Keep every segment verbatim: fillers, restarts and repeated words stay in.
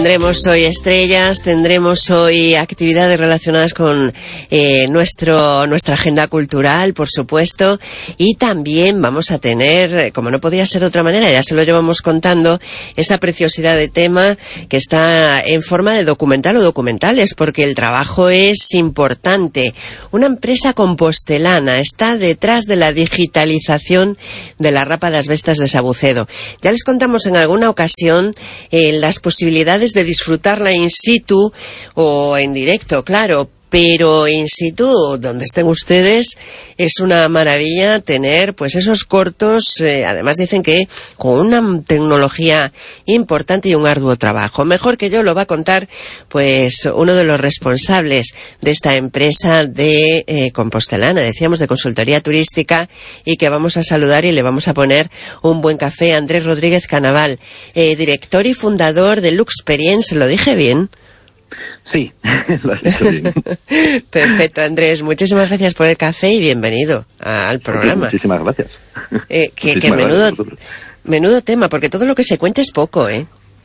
Tendremos hoy estrellas, tendremos hoy actividades relacionadas con eh, nuestro nuestra agenda cultural, por supuesto, y también vamos a tener, como no podía ser de otra manera, ya se lo llevamos contando, esa preciosidad de tema que está en forma de documental o documentales, porque el trabajo es importante. Una empresa compostelana está detrás de la digitalización de la Rapa das Vestas de Sabucedo. Ya les contamos en alguna ocasión eh, las posibilidades de disfrutarla in situ o en directo, claro, pero in situ, donde estén ustedes, es una maravilla tener pues esos cortos, eh, además dicen que con una tecnología importante y un arduo trabajo. Mejor que yo lo va a contar pues uno de los responsables de esta empresa de eh, compostelana, decíamos, de consultoría turística, y que vamos a saludar y le vamos a poner un buen café. Andrés Rodríguez Canaval, eh, director y fundador de Luxperience, ¿lo dije bien? Sí, lo has dicho bien. Perfecto, Andrés. Muchísimas gracias por el café y bienvenido a, al programa. Sí, muchísimas gracias. Eh, que muchísimas que menudo, gracias menudo tema, porque todo lo que se cuenta es poco, ¿eh?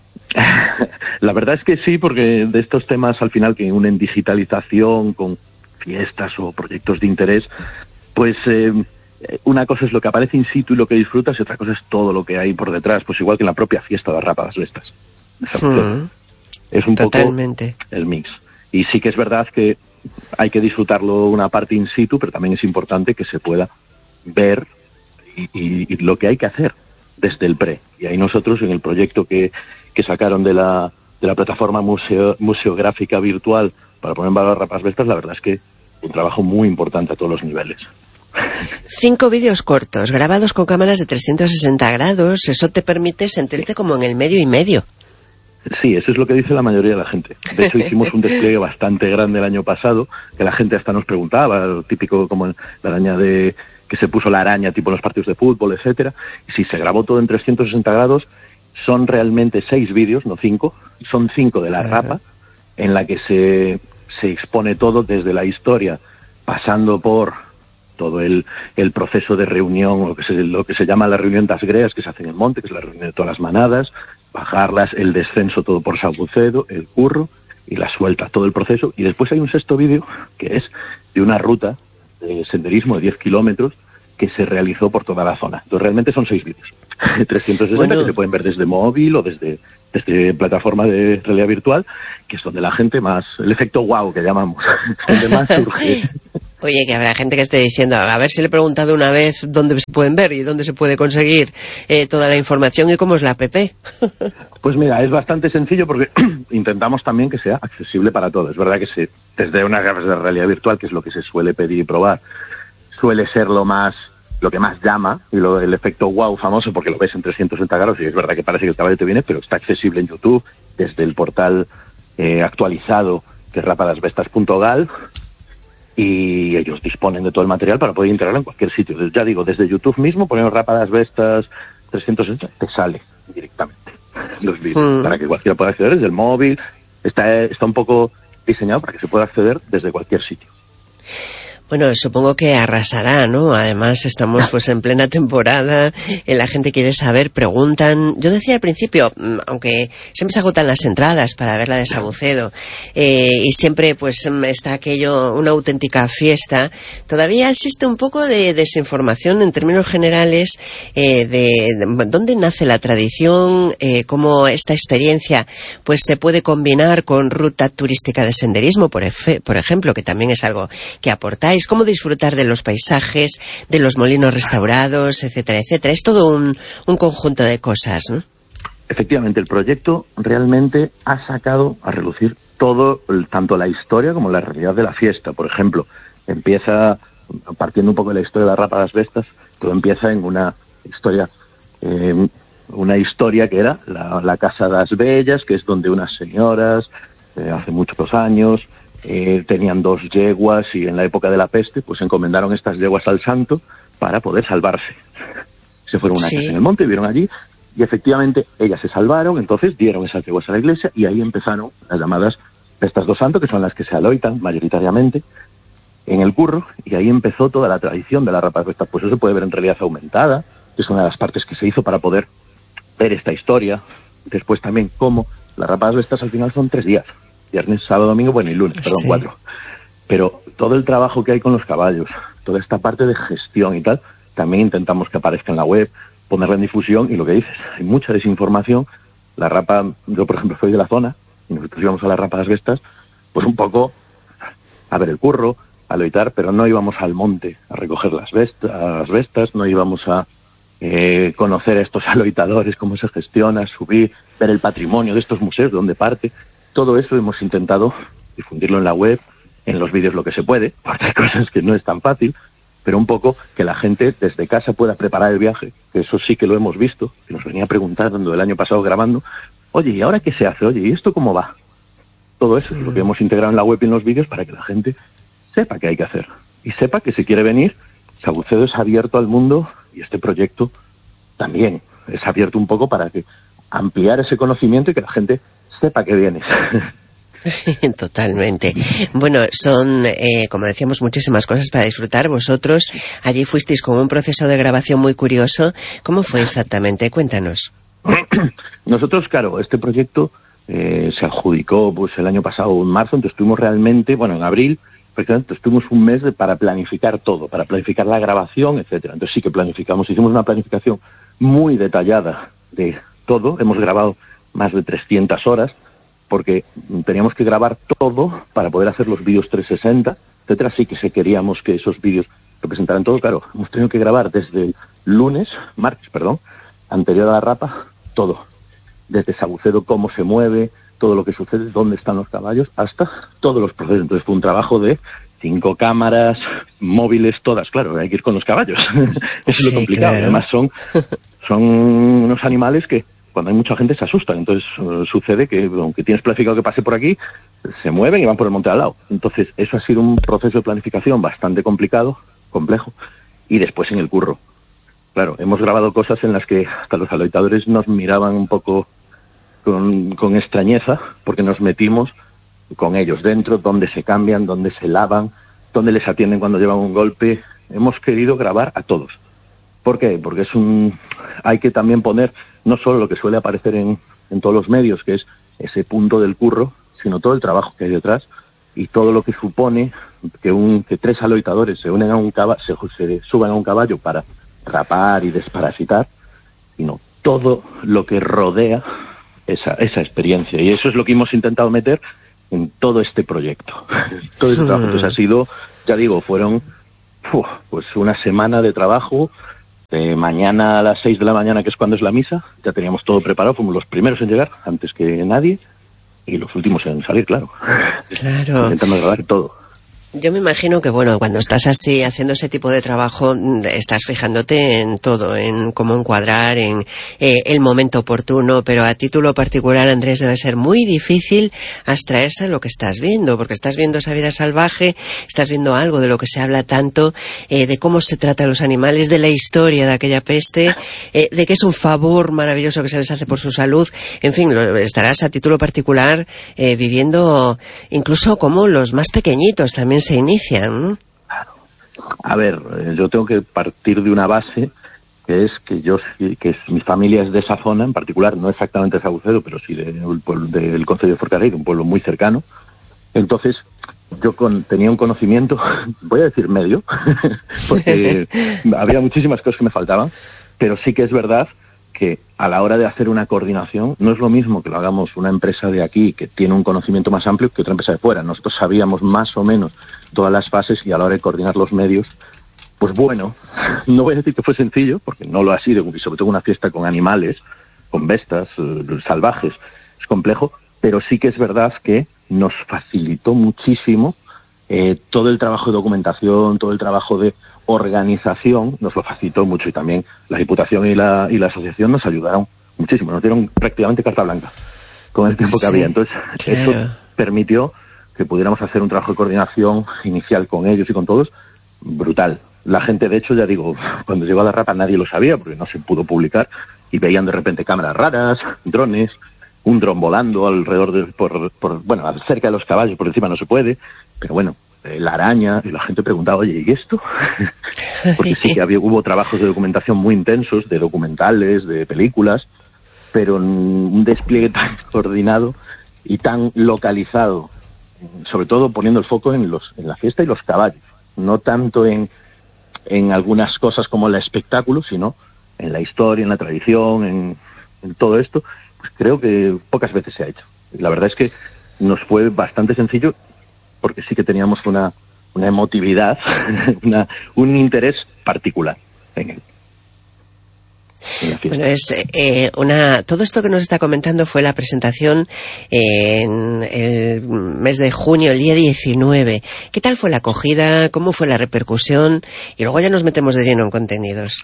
La verdad es que sí, porque de estos temas al final que unen digitalización con fiestas o proyectos de interés, pues eh, una cosa es lo que aparece in situ y lo que disfrutas, y otra cosa es todo lo que hay por detrás, pues igual que en la propia fiesta de Rapa das Vestas. Mm. Es un Totalmente. poco el mix. Y sí que es verdad que hay que disfrutarlo una parte in situ, pero también es importante que se pueda ver y, y, y lo que hay que hacer desde el pre. Y ahí nosotros, en el proyecto que, que sacaron de la, de la plataforma museo, museográfica virtual para poner en valor Rapa das Vestas, la verdad es que un trabajo muy importante a todos los niveles. Cinco vídeos cortos, grabados con cámaras de trescientos sesenta grados, eso te permite sentirte como en el medio y medio. Sí, eso es lo que dice la mayoría de la gente. De hecho, hicimos un despliegue bastante grande el año pasado, que la gente hasta nos preguntaba, lo típico como la araña de que se puso la araña tipo en los partidos de fútbol, etcétera. Y si se grabó todo en trescientos sesenta grados, son realmente seis vídeos, no cinco, son cinco de la Rapa, en la que se, se expone todo desde la historia, pasando por todo el, el proceso de reunión, lo que, se, lo que se llama la reunión das greas, que se hace en el monte, que es la reunión de todas las manadas, bajarlas, el descenso todo por Sabucedo, el curro y la suelta, todo el proceso. Y después hay un sexto vídeo que es de una ruta de senderismo de diez kilómetros que se realizó por toda la zona. Entonces realmente son seis vídeos, trescientos sesenta, bueno, que se pueden ver desde móvil o desde, desde plataforma de realidad virtual, que es donde la gente más, el efecto wow que llamamos, donde más surge. Oye, que habrá gente que esté diciendo, a ver si le he preguntado una vez dónde se pueden ver y dónde se puede conseguir eh, toda la información y cómo es la app. Pues mira, es bastante sencillo porque intentamos también que sea accesible para todos. Es verdad que se, desde unas gafas de realidad virtual, que es lo que se suele pedir y probar, suele ser lo más, lo que más llama, y lo, el efecto wow famoso, porque lo ves en trescientos sesenta grados y es verdad que parece que el caballo te viene, pero está accesible en YouTube, desde el portal eh, actualizado, que es rapa das vestas punto gal, y ellos disponen de todo el material para poder integrarlo en cualquier sitio. Ya digo, desde YouTube mismo, ponemos Rapa das Vestas trescientos sesenta, te sale directamente los vídeos, mm. para que cualquiera pueda acceder desde el móvil. Está, está un poco diseñado para que se pueda acceder desde cualquier sitio. Bueno, supongo que arrasará, ¿no? Además, estamos pues en plena temporada, la gente quiere saber, preguntan. Yo decía al principio, aunque siempre se agotan las entradas para ver la de Sabucedo, eh, y siempre pues está aquello, una auténtica fiesta, todavía existe un poco de desinformación en términos generales, eh, de, de dónde nace la tradición, eh, cómo esta experiencia pues se puede combinar con ruta turística de senderismo, por, efe, por ejemplo, que también es algo que aportáis. Cómo disfrutar de los paisajes, de los molinos restaurados, etcétera, etcétera. Es todo un, un conjunto de cosas, ¿no? Efectivamente, el proyecto realmente ha sacado a relucir todo, tanto la historia como la realidad de la fiesta. Por ejemplo, empieza, partiendo un poco de la historia de la Rapa das Vestas, todo empieza en una historia, eh, una historia que era la, la Casa das Bellas, que es donde unas señoras, eh, hace muchos años, Eh, tenían dos yeguas y en la época de la peste pues encomendaron estas yeguas al santo para poder salvarse. Se fueron a una sí. casa en el monte, vivieron allí y efectivamente ellas se salvaron, entonces dieron esas yeguas a la iglesia y ahí empezaron las llamadas festas do santo, que son las que se aloitan mayoritariamente en el curro, y ahí empezó toda la tradición de la Rapa das Vestas. Pues eso se puede ver en realidad aumentada, que es una de las partes que se hizo para poder ver esta historia. Después también cómo Las rapadas de estas al final son tres días. Viernes, sábado, domingo, bueno, y lunes, perdón, sí. cuatro. Pero todo el trabajo que hay con los caballos, toda esta parte de gestión y tal, también intentamos que aparezca en la web, ponerla en difusión, y lo que dices, hay mucha desinformación. La rapa, yo por ejemplo soy de la zona, y nosotros íbamos a las rapadas bestas, pues un poco a ver el curro, a loitar, pero no íbamos al monte a recoger las bestas, las bestas no íbamos a eh, conocer a estos aloitadores, cómo se gestiona, subir, ver el patrimonio de estos museos, de dónde parte. Todo eso hemos intentado difundirlo en la web, en los vídeos lo que se puede, porque hay cosas que no es tan fácil, pero un poco que la gente desde casa pueda preparar el viaje, que eso sí que lo hemos visto, que nos venía preguntando el año pasado grabando, oye, ¿y ahora qué se hace? Oye, ¿y esto cómo va? Todo eso es lo que hemos integrado en la web y en los vídeos para que la gente sepa qué hay que hacer. Y sepa que si quiere venir, Sabucedo es abierto al mundo y este proyecto también es abierto un poco para que ampliar ese conocimiento y que la gente sepa que vienes. Totalmente. Bueno, son, eh, como decíamos, muchísimas cosas para disfrutar. Vosotros allí fuisteis con un proceso de grabación muy curioso. ¿Cómo fue exactamente? Cuéntanos. Nosotros, claro, este proyecto eh, se adjudicó pues el año pasado, en marzo, entonces estuvimos realmente, bueno, en abril, prácticamente estuvimos un mes de, para planificar todo, para planificar la grabación, etcétera. Entonces sí que planificamos, hicimos una planificación muy detallada de todo. Hemos grabado más de trescientas horas, porque teníamos que grabar todo para poder hacer los vídeos trescientos sesenta, etcétera. Sí que se queríamos que esos vídeos representaran todo. Claro, hemos tenido que grabar desde el lunes, martes, perdón, anterior a la rapa, todo. Desde Sabucedo, cómo se mueve, todo lo que sucede, dónde están los caballos, hasta todos los procesos. Entonces fue un trabajo de cinco cámaras, móviles, todas. Claro, hay que ir con los caballos. Eso sí, es lo complicado. Claro. Además son, son unos animales que cuando hay mucha gente se asustan. Entonces uh, sucede que, aunque tienes planificado que pase por aquí, se mueven y van por el monte al lado. Entonces eso ha sido un proceso de planificación bastante complicado, complejo. Y después en el curro. Claro, hemos grabado cosas en las que hasta los aloitadores nos miraban un poco con, con extrañeza, porque nos metimos con ellos dentro, donde se cambian, donde se lavan, donde les atienden cuando llevan un golpe. Hemos querido grabar a todos. ¿Por qué? Porque es un, hay que también poner no solo lo que suele aparecer en, en todos los medios, que es ese punto del curro, sino todo el trabajo que hay detrás y todo lo que supone que, un, que tres aloitadores se unen a un caballo, se, se suban a un caballo para rapar y desparasitar, sino todo lo que rodea esa, esa experiencia. Y eso es lo que hemos intentado meter en todo este proyecto. Todo este trabajo. Entonces ha sido, ya digo, fueron uf, pues una semana de trabajo. De mañana a las seis de la mañana, que es cuando es la misa, ya teníamos todo preparado, fuimos los primeros en llegar, antes que nadie, y los últimos en salir, claro. Claro. Intentando grabar todo. Yo me imagino que, bueno, cuando estás así haciendo ese tipo de trabajo, estás fijándote en todo, en cómo encuadrar, en eh, el momento oportuno, pero a título particular, Andrés, debe ser muy difícil abstraerse a lo que estás viendo, porque estás viendo esa vida salvaje, estás viendo algo de lo que se habla tanto, eh, de cómo se trata a los animales, de la historia de aquella peste, eh, de que es un favor maravilloso que se les hace por su salud. En fin, lo, estarás a título particular eh, viviendo incluso como los más pequeñitos también se inician, ¿no? Claro. A ver, yo tengo que partir de una base que es que yo, que es, mi familia es de esa zona, en particular, no exactamente de Sabucedo, pero sí del de, de, de concello de Forcarei, un pueblo muy cercano. Entonces, yo con, tenía un conocimiento, voy a decir medio, porque había muchísimas cosas que me faltaban, pero sí que es verdad que a la hora de hacer una coordinación no es lo mismo que lo hagamos una empresa de aquí que tiene un conocimiento más amplio que otra empresa de fuera. Nosotros sabíamos más o menos todas las fases y a la hora de coordinar los medios, pues bueno, no voy a decir que fue sencillo, porque no lo ha sido, y sobre todo una fiesta con animales, con bestas, eh, salvajes, es complejo, pero sí que es verdad que nos facilitó muchísimo eh, todo el trabajo de documentación, todo el trabajo de organización, nos lo facilitó mucho, y también la Diputación y la, y la asociación nos ayudaron muchísimo, nos dieron prácticamente carta blanca con el tiempo sí, que había. Entonces, claro, eso permitió que pudiéramos hacer un trabajo de coordinación inicial con ellos y con todos brutal. La gente, de hecho, ya digo, cuando llegó a la rapa nadie lo sabía porque no se pudo publicar, y veían de repente cámaras raras, drones, un dron volando alrededor de, por, por, bueno, cerca de los caballos, por encima no se puede, pero bueno, la araña, y la gente preguntaba, oye, ¿y esto? Porque sí que había, hubo trabajos de documentación muy intensos, de documentales, de películas, pero un despliegue tan coordinado y tan localizado, sobre todo poniendo el foco en los en la fiesta y los caballos, no tanto en, en algunas cosas como el espectáculo, sino en la historia, en la tradición, en, en todo esto, pues creo que pocas veces se ha hecho. La verdad es que nos fue bastante sencillo, porque sí que teníamos una, una emotividad, una, un interés particular en él. Bueno, es eh, una. Todo esto que nos está comentando fue la presentación eh, en el mes de junio, el día diecinueve. ¿Qué tal fue la acogida? ¿Cómo fue la repercusión? Y luego ya nos metemos de lleno en contenidos.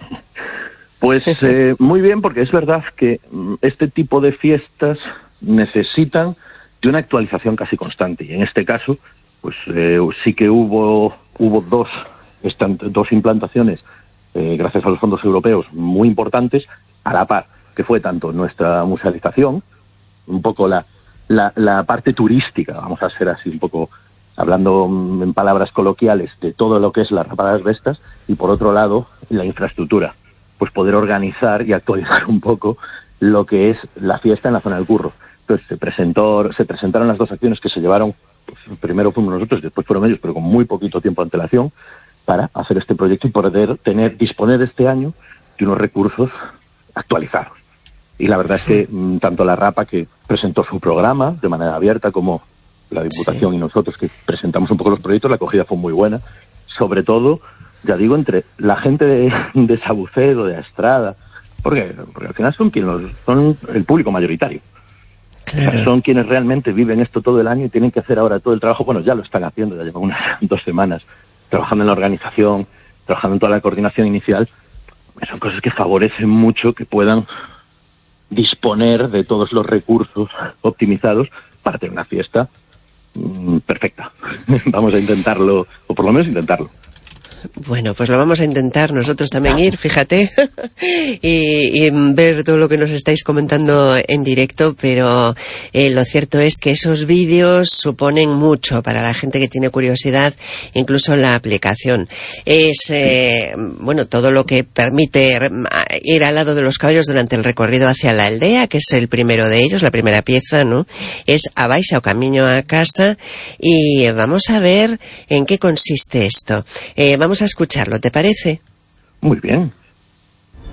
Pues eh, muy bien, porque es verdad que este tipo de fiestas necesitan de una actualización casi constante. Y en este caso, pues eh, sí que hubo hubo dos, dos implantaciones. Eh, gracias a los fondos europeos muy importantes, a la par, que fue tanto nuestra musealización, un poco la, la, la parte turística, vamos a ser así un poco, hablando en palabras coloquiales, de todo lo que es la Rapa de las Vestas, y por otro lado, la infraestructura, pues poder organizar y actualizar un poco lo que es la fiesta en la zona del Curro. Entonces se presentó, se presentaron las dos acciones que se llevaron, pues, primero fuimos nosotros y después fueron ellos, pero con muy poquito tiempo de antelación, para hacer este proyecto y poder tener, disponer este año de unos recursos actualizados. Y la verdad es que m, tanto la Rapa, que presentó su programa de manera abierta, como la Diputación sí. y nosotros, que presentamos un poco los proyectos, la acogida fue muy buena. Sobre todo, ya digo, entre la gente de, de Sabucedo, de Astrada, porque, porque al final son quienes son el público mayoritario. Claro. O sea, son quienes realmente viven esto todo el año y tienen que hacer ahora todo el trabajo. Bueno, ya lo están haciendo, ya llevan unas dos semanas trabajando en la organización, trabajando en toda la coordinación inicial. Son cosas que favorecen mucho que puedan disponer de todos los recursos optimizados para tener una fiesta mmm, perfecta. Vamos a intentarlo, o por lo menos intentarlo. Bueno, pues lo vamos a intentar nosotros también ir, fíjate, y, y ver todo lo que nos estáis comentando en directo, pero eh, lo cierto es que esos vídeos suponen mucho para la gente que tiene curiosidad, incluso la aplicación. Es, eh, bueno, todo lo que permite ir al lado de los caballos durante el recorrido hacia la aldea, que es el primero de ellos, la primera pieza, ¿no? Es a Baixa o Camino a Casa, y vamos a ver en qué consiste esto. Eh, vamos Vamos a escucharlo, ¿te parece? Muy bien.